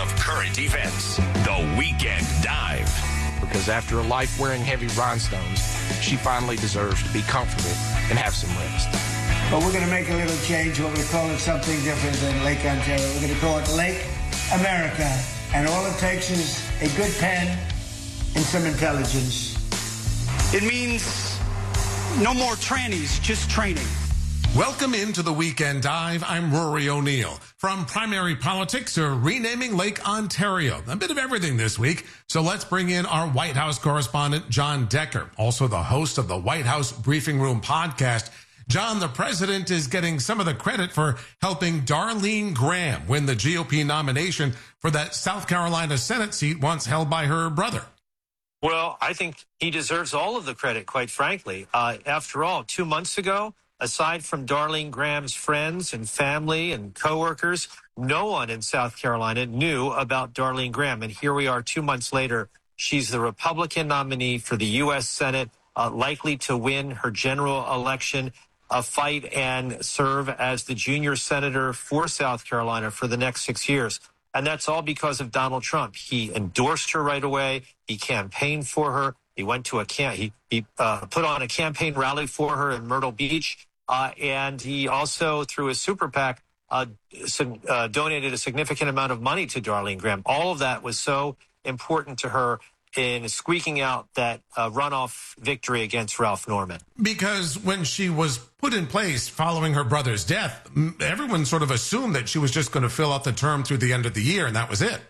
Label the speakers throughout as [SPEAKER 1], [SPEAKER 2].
[SPEAKER 1] of current events. The Weekend Dive.
[SPEAKER 2] Because after a life wearing heavy rhinestones, she finally deserves to be comfortable and have some rest.
[SPEAKER 3] But we're going to make a little change. We're going to call it something different than Lake Ontario. We're going to call it Lake America. And all it takes is a good pen and some intelligence.
[SPEAKER 4] It means no more trannies, just training.
[SPEAKER 5] Welcome into the Weekend Dive. I'm Rory O'Neill. From primary politics to renaming Lake Ontario. A bit of everything this week. So let's bring in our White House correspondent, John Decker, also the host of the White House Briefing Room podcast. John, the president is getting some of the credit for helping Darlene Graham win the GOP nomination for that South Carolina Senate seat once held by her brother.
[SPEAKER 6] Well, I think he deserves all of the credit, quite frankly. After all, 2 months ago, aside from Darlene Graham's friends and family and coworkers, no one in South Carolina knew about Darlene Graham. And here we are 2 months later. She's the Republican nominee for the U.S. Senate, likely to win her general election, fight and serve as the junior senator for South Carolina for the next 6 years. And that's all because of Donald Trump. He endorsed her right away. He campaigned for her. He went to he put on a campaign rally for her in Myrtle Beach. And he also, through his super PAC, donated a significant amount of money to Darlene Graham. All of that was so important to her in squeaking out that runoff victory against Ralph Norman.
[SPEAKER 5] Because when she was put in place following her brother's death, everyone sort of assumed that she was just going to fill out the term through the end of the year, and that was it.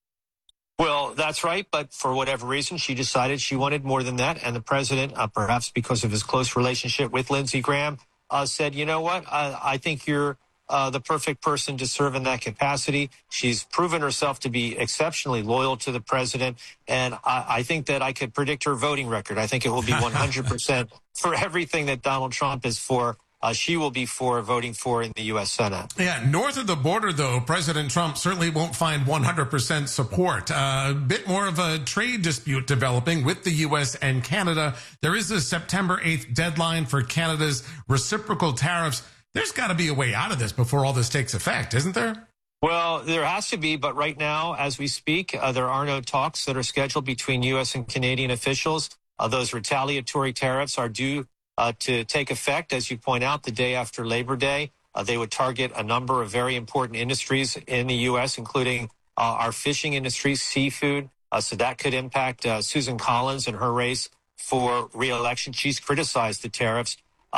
[SPEAKER 6] Well, that's right. But for whatever reason, she decided she wanted more than that. And the president, perhaps because of his close relationship with Lindsey Graham, said, you know what, I think you're the perfect person to serve in that capacity. She's proven herself to be exceptionally loyal to the president. And I think that I could predict her voting record. I think it will be 100% for everything that Donald Trump is for. She will be voting for in the U.S. Senate.
[SPEAKER 5] Yeah, north of the border, though, President Trump certainly won't find 100% support. A bit more of a trade dispute developing with the U.S. and Canada. There is a September 8th deadline for Canada's reciprocal tariffs. There's got to be a way out of this before all this takes effect, isn't there?
[SPEAKER 6] Well, there has to be, but right now, as we speak, there are no talks that are scheduled between U.S. and Canadian officials. Those retaliatory tariffs are due to take effect, as you point out, the day after Labor Day. They would target a number of very important industries in the U.S., including our fishing industry, seafood. So that could impact Susan Collins and her race for re-election. She's criticized the tariffs.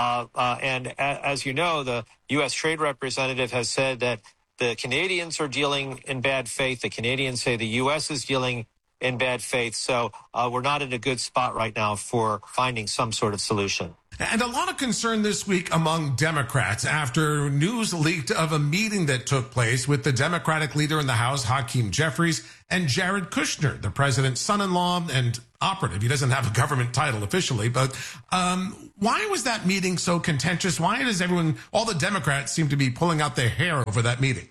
[SPEAKER 6] And as you know, the U.S. Trade Representative has said that the Canadians are dealing in bad faith. The Canadians say the U.S. is dealing in bad faith. So we're not in a good spot right now for finding some sort of solution.
[SPEAKER 5] And a lot of concern this week among Democrats after news leaked of a meeting that took place with the Democratic leader in the House, Hakeem Jeffries, and Jared Kushner, the president's son-in-law and operative. He doesn't have a government title officially, but why was that meeting so contentious? Why does all the Democrats seem to be pulling out their hair over that meeting?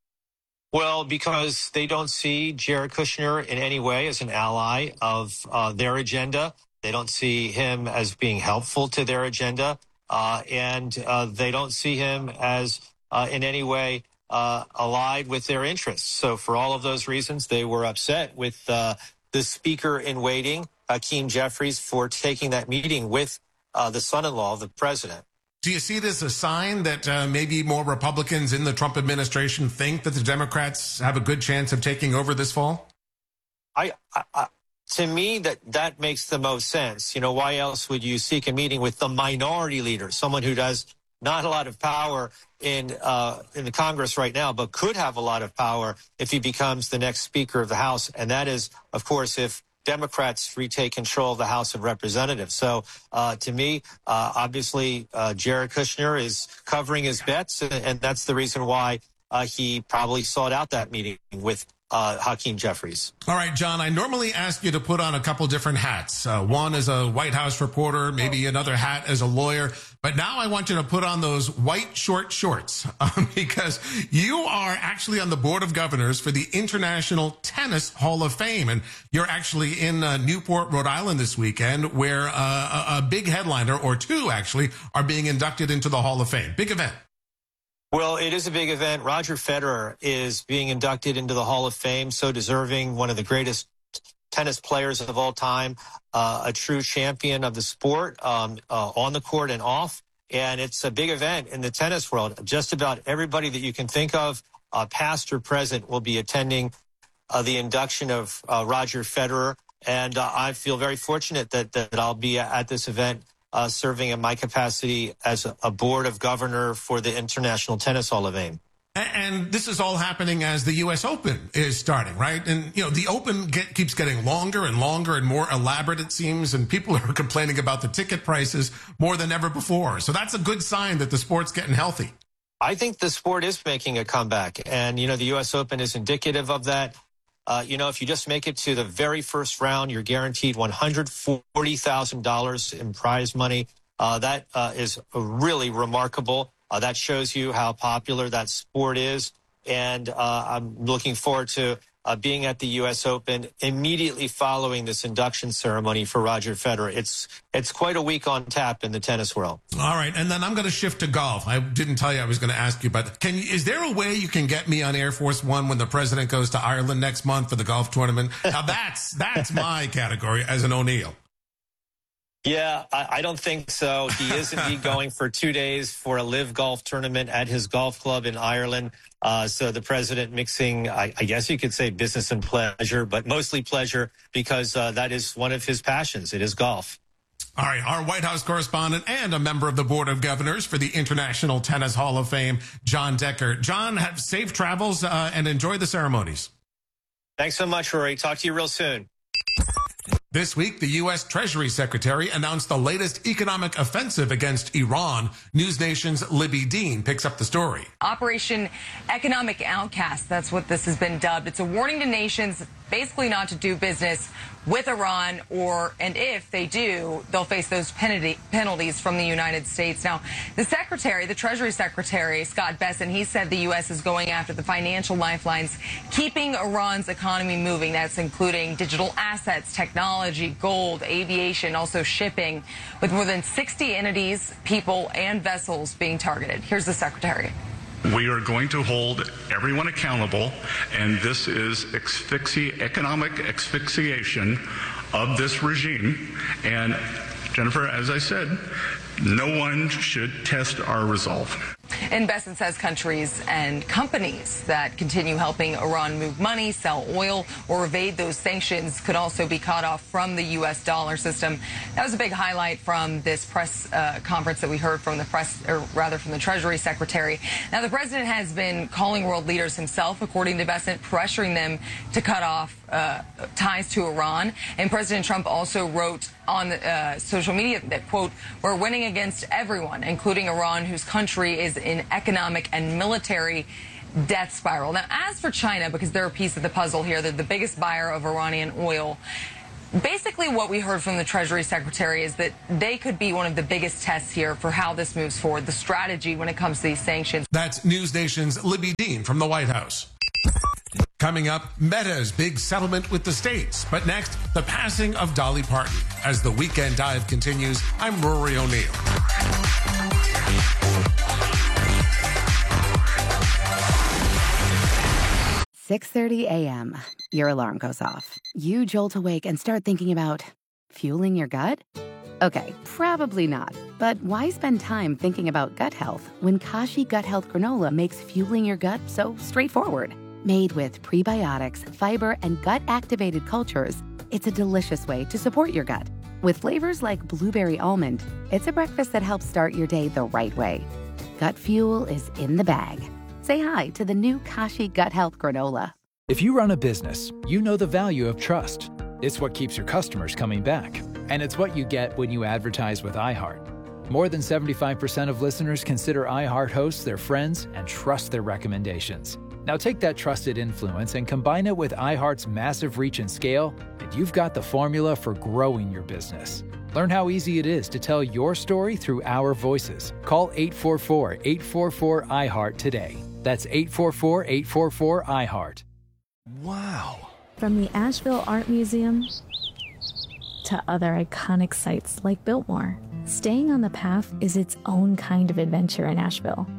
[SPEAKER 6] Well, because they don't see Jared Kushner in any way as an ally of their agenda. They don't see him as being helpful to their agenda, and they don't see him as in any way allied with their interests. So for all of those reasons, they were upset with the speaker in waiting, Hakeem Jeffries, for taking that meeting with the son-in-law of the president.
[SPEAKER 5] Do you see it as a sign that maybe more Republicans in the Trump administration think that the Democrats have a good chance of taking over this fall?
[SPEAKER 6] To me, that makes the most sense. You know, why else would you seek a meeting with the minority leader, someone who does not a lot of power in the Congress right now, but could have a lot of power if he becomes the next Speaker of the House? And that is, of course, if Democrats retake control of the House of Representatives. So to me, obviously, Jared Kushner is covering his bets, and that's the reason why he probably sought out that meeting with Hakeem Jeffries.
[SPEAKER 5] All right, John, I normally ask you to put on a couple different hats. One as a White House reporter, maybe another hat as a lawyer. But now I want you to put on those white short shorts because you are actually on the board of governors for the International Tennis Hall of Fame. And you're actually in Newport, Rhode Island this weekend, where a big headliner, or two actually, are being inducted into the Hall of Fame. Big event.
[SPEAKER 6] Well, it is a big event. Roger Federer is being inducted into the Hall of Fame, so deserving, one of the greatest tennis players of all time, a true champion of the sport on the court and off. And it's a big event in the tennis world. Just about everybody that you can think of, past or present, will be attending the induction of Roger Federer. And I feel very fortunate that I'll be at this event serving in my capacity as a board of governor for the International Tennis Hall of Fame.
[SPEAKER 5] And this is all happening as the U.S. Open is starting, right? And, you know, the Open keeps getting longer and longer and more elaborate, it seems, and people are complaining about the ticket prices more than ever before. So that's a good sign that the sport's getting healthy.
[SPEAKER 6] I think the sport is making a comeback, and, you know, the U.S. Open is indicative of that. You know, if you just make it to the very first round, you're guaranteed $140,000 in prize money. That is really remarkable. That shows you how popular that sport is. And I'm looking forward to being at the U.S. Open immediately following this induction ceremony for Roger Federer. It's quite a week on tap in the tennis world. All
[SPEAKER 5] right. And then I'm going to shift to golf. I didn't tell you I was going to ask you about that. Is there a way you can get me on Air Force One when the president goes to Ireland next month for the golf tournament? Now, that's my category as an O'Neill.
[SPEAKER 6] Yeah, I don't think so. He is indeed going for 2 days for a live golf tournament at his golf club in Ireland. So the president mixing, I guess you could say business and pleasure, but mostly pleasure because that is one of his passions. It is golf.
[SPEAKER 5] All right, our White House correspondent and a member of the Board of Governors for the International Tennis Hall of Fame, John Decker. John, have safe travels and enjoy the ceremonies.
[SPEAKER 6] Thanks so much, Rory. Talk to you real soon.
[SPEAKER 5] This week, the U.S. Treasury Secretary announced the latest economic offensive against Iran. News Nation's Libby Dean picks up the story.
[SPEAKER 7] Operation Economic Outcast, that's what this has been dubbed. It's a warning to nations basically not to do business with Iran, and if they do, they'll face those penalties from the United States. Now, the Treasury Secretary, Scott Bessent, he said the U.S. is going after the financial lifelines, keeping Iran's economy moving. That's including digital assets, technology, gold, aviation, also shipping, with more than 60 entities, people, and vessels being targeted. Here's the Secretary.
[SPEAKER 8] We are going to hold everyone accountable, and this is economic asphyxiation of this regime. And Jennifer, as I said, no one should test our resolve.
[SPEAKER 7] And Bessent says countries and companies that continue helping Iran move money, sell oil, or evade those sanctions could also be cut off from the U.S. dollar system. That was a big highlight from this press conference that we heard from the from the Treasury Secretary. Now, the president has been calling world leaders himself, according to Bessent, pressuring them to cut off ties to Iran. And President Trump also wrote on social media that, quote, "We're winning against everyone, including Iran, whose country is in economic and military death spiral." Now, as for China, because they're a piece of the puzzle here, they're the biggest buyer of Iranian oil. Basically, what we heard from the Treasury Secretary is that they could be one of the biggest tests here for how this moves forward, the strategy when it comes to these sanctions.
[SPEAKER 5] That's News Nation's Libby Dean from the White House. Coming up, Meta's big settlement with the states. But next, the passing of Dolly Parton. As the Weekend Dive continues, I'm Rory O'Neill.
[SPEAKER 9] 6:30 a.m. Your alarm goes off. You jolt awake and start thinking about fueling your gut? Okay, probably not. But why spend time thinking about gut health when Kashi Gut Health Granola makes fueling your gut so straightforward? Made with prebiotics, fiber, and gut-activated cultures, it's a delicious way to support your gut. With flavors like blueberry almond, it's a breakfast that helps start your day the right way. Gut fuel is in the bag. Say hi to the new Kashi Gut Health Granola.
[SPEAKER 10] If you run a business, you know the value of trust. It's what keeps your customers coming back. And it's what you get when you advertise with iHeart. More than 75% of listeners consider iHeart hosts their friends and trust their recommendations. Now take that trusted influence and combine it with iHeart's massive reach and scale, and you've got the formula for growing your business. Learn how easy it is to tell your story through our voices. Call 844-844-iHeart today. That's 844-844-iHeart.
[SPEAKER 11] Wow. From the Asheville Art Museum to other iconic sites like Biltmore, staying on the path is its own kind of adventure in Asheville.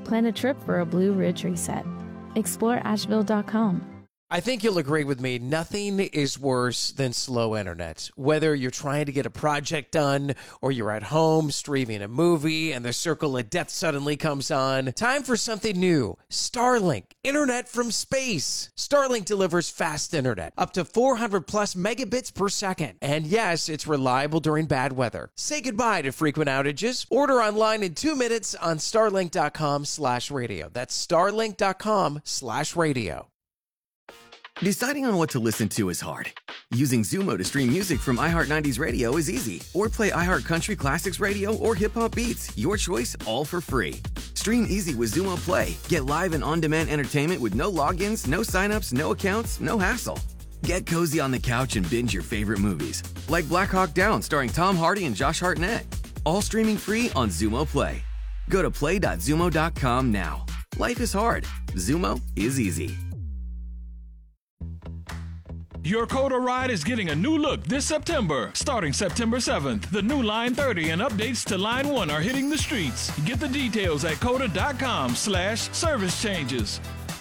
[SPEAKER 11] Plan a trip for a Blue Ridge reset. Explore Asheville.com.
[SPEAKER 12] I think you'll agree with me, nothing is worse than slow internet. Whether you're trying to get a project done or you're at home streaming a movie and the circle of death suddenly comes on, time for something new. Starlink, internet from space. Starlink delivers fast internet, up to 400 plus megabits per second. And yes, it's reliable during bad weather. Say goodbye to frequent outages. Order online in 2 minutes on starlink.com/radio. That's starlink.com/radio.
[SPEAKER 13] Deciding on what to listen to is hard. Using Zumo to stream music from iHeart 90s Radio is easy. Or play iHeart Country Classics Radio or Hip Hop Beats. Your choice, all for free. Stream easy with Zumo Play. Get live and on-demand entertainment with no logins, no signups, no accounts, no hassle. Get cozy on the couch and binge your favorite movies. Like Black Hawk Down starring Tom Hardy and Josh Hartnett. All streaming free on Zumo Play. Go to play.zumo.com now. Life is hard. Zumo is easy.
[SPEAKER 14] Your Coda ride is getting a new look this September. Starting September 7th, the new Line 30 and updates to Line 1 are hitting the streets. Get the details at coda.com/service changes.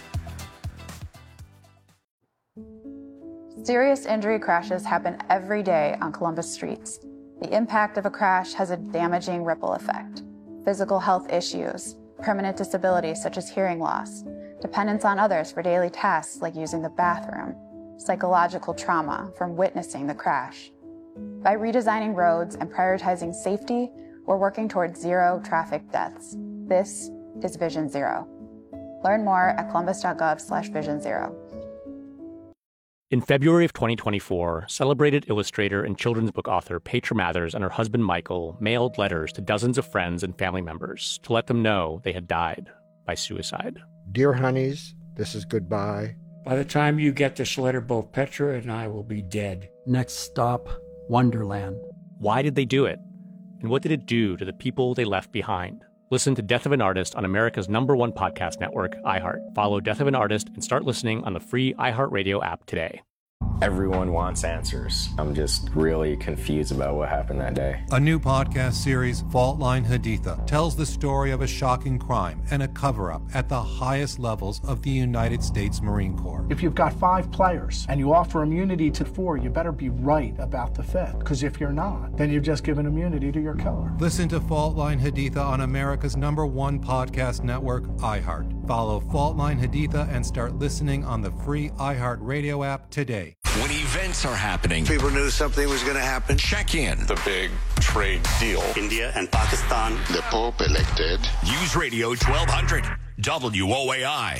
[SPEAKER 15] Serious injury crashes happen every day on Columbus streets. The impact of a crash has a damaging ripple effect. Physical health issues, permanent disabilities such as hearing loss, dependence on others for daily tasks like using the bathroom, psychological trauma from witnessing the crash. By redesigning roads and prioritizing safety, we're working towards zero traffic deaths. This is Vision Zero. Learn more at columbus.gov/Vision Zero.
[SPEAKER 16] In February of 2024, celebrated illustrator and children's book author Petra Mathers and her husband Michael mailed letters to dozens of friends and family members to let them know they had died by suicide.
[SPEAKER 17] Dear honeys, this is goodbye.
[SPEAKER 18] By the time you get this letter, both Petra and I will be dead.
[SPEAKER 19] Next stop, Wonderland.
[SPEAKER 16] Why did they do it? And what did it do to the people they left behind? Listen to Death of an Artist on America's #1 podcast network, iHeart. Follow Death of an Artist and start listening on the free iHeartRadio app today.
[SPEAKER 20] Everyone wants answers. I'm just really confused about what happened that day.
[SPEAKER 21] A new podcast series, Fault Line Haditha, tells the story of a shocking crime and a cover-up at the highest levels of the United States Marine Corps.
[SPEAKER 22] If you've got 5 players and you offer immunity to 4, you better be right about the 5th. Because if you're not, then you've just given immunity to your killer.
[SPEAKER 21] Listen to Fault Line Haditha on America's #1 podcast network, iHeart. Follow Fault Line Haditha and start listening on the free iHeartRadio app today.
[SPEAKER 1] When events are happening,
[SPEAKER 23] people knew something was going to happen.
[SPEAKER 1] Check in.
[SPEAKER 23] The big trade deal.
[SPEAKER 24] India and Pakistan.
[SPEAKER 23] The Pope elected.
[SPEAKER 1] News Radio 1200, WOAI.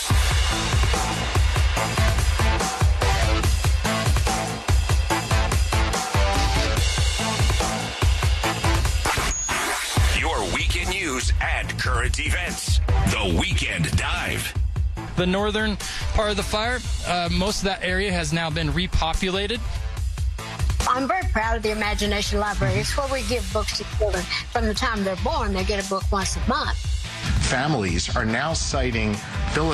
[SPEAKER 1] Your weekend news and current events. The Weekend Dive.
[SPEAKER 25] The northern part of the fire, most of that area has now been repopulated.
[SPEAKER 26] I'm very proud of the Imagination Library. It's where we give books to children. From the time they're born, they get a book once a month.
[SPEAKER 27] Families are now citing